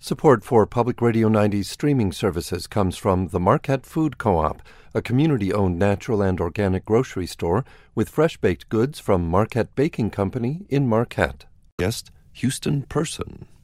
Support for Public Radio 90's streaming services comes from the Marquette Food Co-op, a community-owned natural and organic grocery store with fresh-baked goods from Marquette Baking Company in Marquette. Guest, Houston Person.